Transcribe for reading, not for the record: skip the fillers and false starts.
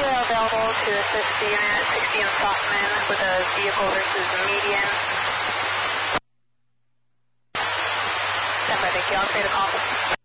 are available to assist the unit 60 in Stockman with a vehicle versus median. Stand by, thank you. I'll say the call.